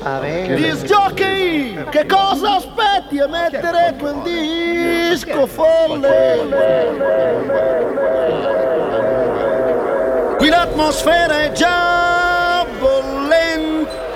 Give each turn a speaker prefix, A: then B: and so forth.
A: Disc jockey, che cosa aspetti a mettere quel disco folle? Qui l'atmosfera è già bollente.